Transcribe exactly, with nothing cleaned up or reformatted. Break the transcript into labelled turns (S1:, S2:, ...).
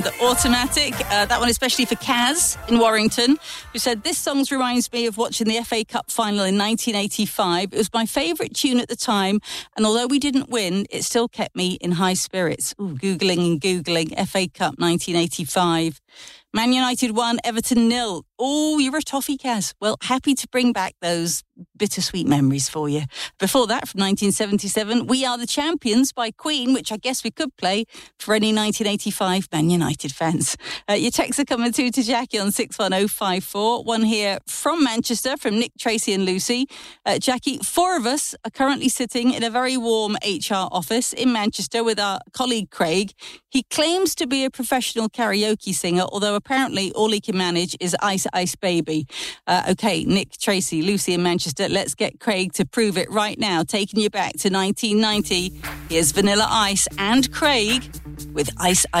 S1: The Automatic, uh, that one especially for Kaz in Warrington, who said, this song reminds me of watching the F A Cup final in nineteen eighty-five. It was my favourite tune at the time, and although we didn't win, it still kept me in high spirits. Ooh, Googling and Googling, F A Cup nineteen eighty-five. Man United won, Everton nil. Oh, you're a toffee, Kaz. Well, happy to bring back those bittersweet memories for you. Before that, from nineteen seventy-seven, We Are the Champions by Queen, which I guess we could play for any nineteen eighty-five Man United fans. Uh, your texts are coming through to Jackie on six one oh five four. One here from Manchester, from Nick, Tracy and Lucy. Uh, Jackie, four of us are currently sitting in a very warm H R office in Manchester with our colleague Craig. He claims to be a professional karaoke singer, although apparently all he can manage is Ice Ice Baby. Uh, okay, Nick, Tracy, Lucy in Manchester, let's get Craig to prove it right now. Taking you back to nineteen ninety, here's Vanilla Ice and Craig with Ice Ice.